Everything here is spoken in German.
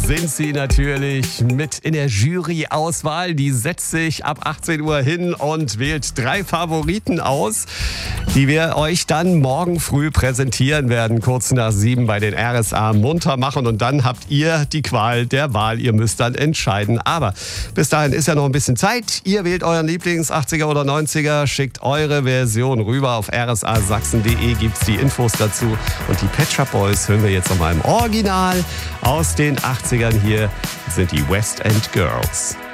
sind sie natürlich mit in der Jury-Auswahl. Die setzt sich ab 18 Uhr hin und wählt 3 Favoriten aus, die wir euch dann morgen früh präsentieren werden, kurz nach 7 bei den RSA munter machen. Und dann habt ihr die Qual der Wahl. Ihr müsst dann entscheiden. Aber bis dahin ist ja noch ein bisschen Zeit. Ihr wählt euren Lieblings-80er oder 90er, schickt eure Version rüber. Auf rsasachsen.de gibt's die Infos dazu. Und die Pet Shop Boys hören wir jetzt nochmal im Original aus den 80ern. Hier sind die West End Girls.